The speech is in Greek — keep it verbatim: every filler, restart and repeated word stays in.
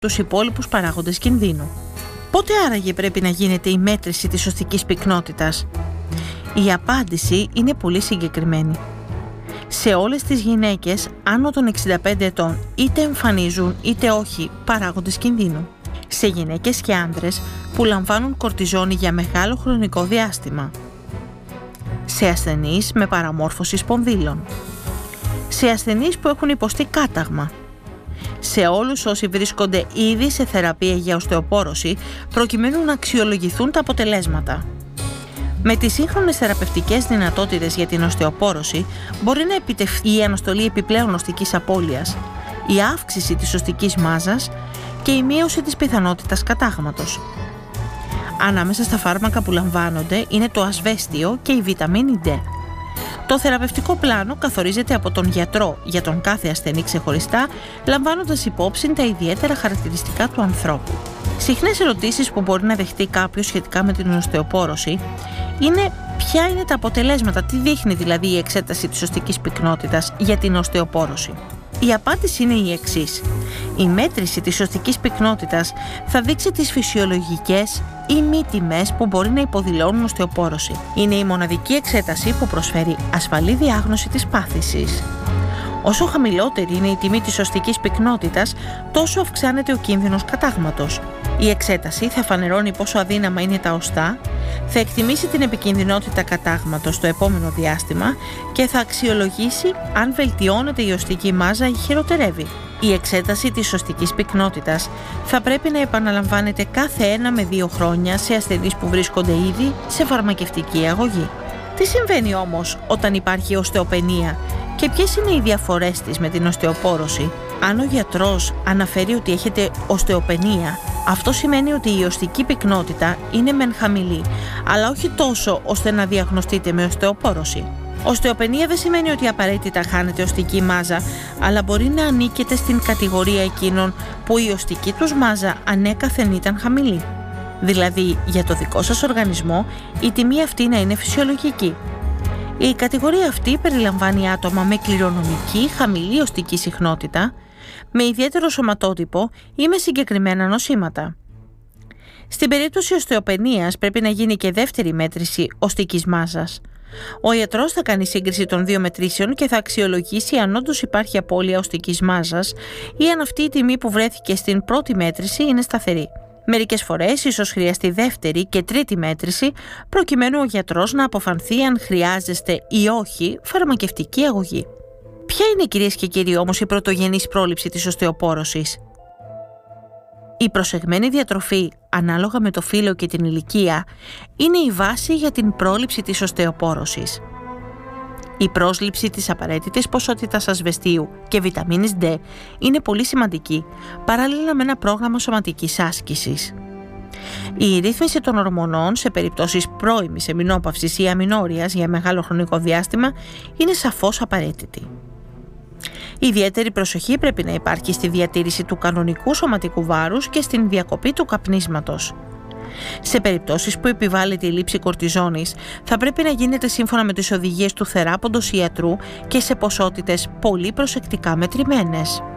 τους υπόλοιπους παράγοντες κινδύνου. Πότε άραγε πρέπει να γίνεται η μέτρηση της οστικής πυκνότητας? Η απάντηση είναι πολύ συγκεκριμένη. Σε όλες τις γυναίκες άνω των εξήντα πέντε ετών είτε εμφανίζουν είτε όχι παράγοντες κινδύνου. Σε γυναίκες και άνδρες που λαμβάνουν κορτιζόνη για μεγάλο χρονικό διάστημα. Σε ασθενείς με παραμόρφωση σπονδύλων. Σε ασθενείς που έχουν υποστεί κάταγμα. Σε όλους όσοι βρίσκονται ήδη σε θεραπεία για οστεοπόρωση προκειμένου να αξιολογηθούν τα αποτελέσματα. Με τις σύγχρονες θεραπευτικές δυνατότητες για την οστεοπόρωση μπορεί να επιτευχθεί η αναστολή επιπλέον οστικής απώλειας, η αύξηση της οστικής μάζας και η μείωση της πιθανότητας κατάγματος. Ανάμεσα στα φάρμακα που λαμβάνονται είναι το ασβέστιο και η βιταμίνη D. Το θεραπευτικό πλάνο καθορίζεται από τον γιατρό για τον κάθε ασθενή ξεχωριστά, λαμβάνοντας υπόψη τα ιδιαίτερα χαρακτηριστικά του ανθρώπου. Συχνές ερωτήσεις που μπορεί να δεχτεί κάποιος σχετικά με την οστεοπόρωση είναι ποια είναι τα αποτελέσματα, τι δείχνει δηλαδή η εξέταση της οστικής πυκνότητας για την οστεοπόρωση. Η απάντηση είναι η εξής. Η μέτρηση της οστικής πυκνότητας θα δείξει τις φυσιολογικές ή μη τιμές που μπορεί να υποδηλώνουν οστεοπόρωση. Είναι η μοναδική εξέταση που προσφέρει ασφαλή διάγνωση της πάθησης. Όσο χαμηλότερη είναι η τιμή της οστικής πυκνότητας, τόσο αυξάνεται ο κίνδυνος κατάγματος. Η εξέταση θα φανερώνει πόσο αδύναμα είναι τα οστά, θα εκτιμήσει την επικινδυνότητα κατάγματος στο επόμενο διάστημα και θα αξιολογήσει αν βελτιώνεται η οστική μάζα ή χειροτερεύει. Η εξέταση της οστικής πυκνότητας θα πρέπει να επαναλαμβάνεται κάθε ένα με δύο χρόνια σε ασθενείς που βρίσκονται ήδη σε φαρμακευτική αγωγή. Τι συμβαίνει όμως όταν υπάρχει οστεοπενία και ποιες είναι οι διαφορές της με την οστεοπόρωση? Αν ο γιατρός αναφέρει ότι έχετε οστεοπενία, αυτό σημαίνει ότι η οστική πυκνότητα είναι μεν χαμηλή, αλλά όχι τόσο ώστε να διαγνωστείτε με οστεοπόρωση. Οστεοπενία δεν σημαίνει ότι απαραίτητα χάνετε οστική μάζα, αλλά μπορεί να ανήκετε στην κατηγορία εκείνων που η οστική τους μάζα ανέκαθεν ήταν χαμηλή. Δηλαδή, για το δικό σας οργανισμό, η τιμή αυτή να είναι φυσιολογική. Η κατηγορία αυτή περιλαμβάνει άτομα με κληρονομική χαμηλή οστική συχνότητα, με ιδιαίτερο σωματότυπο ή με συγκεκριμένα νοσήματα. Στην περίπτωση οστεοπενίας πρέπει να γίνει και δεύτερη μέτρηση οστικής μάζας. Ο ιατρός θα κάνει σύγκριση των δύο μετρήσεων και θα αξιολογήσει αν όντως υπάρχει απώλεια οστικής μάζας ή αν αυτή η τιμή που βρέθηκε στην πρώτη μέτρηση είναι σταθερή. Μερικές φορές ίσως χρειαστεί δεύτερη και τρίτη μέτρηση προκειμένου ο γιατρός να αποφανθεί αν χρειάζεστε ή όχι φαρμακευτική αγωγή. Ποια είναι, κυρίες και κύριοι, όμως η πρωτογενής πρόληψη της οστεοπόρωσης? Η προσεγμένη διατροφή, ανάλογα με το φύλο και την ηλικία, είναι η βάση για την πρόληψη της οστεοπόρωσης. Η πρόσληψη της απαραίτητης ποσότητας ασβεστίου και βιταμίνης D είναι πολύ σημαντική, παράλληλα με ένα πρόγραμμα σωματικής άσκησης. Η ρύθμιση των ορμονών σε περιπτώσεις πρώιμης εμεινόπαυσης ή αμινόριας για μεγάλο χρονικό διάστημα είναι σαφώς απαραίτητη. Ιδιαίτερη προσοχή πρέπει να υπάρχει στη διατήρηση του κανονικού σωματικού βάρους και στην διακοπή του καπνίσματος. Σε περιπτώσεις που επιβάλλεται η λήψη κορτιζόνης, θα πρέπει να γίνεται σύμφωνα με τις οδηγίες του θεράποντος ιατρού και σε ποσότητες πολύ προσεκτικά μετρημένες.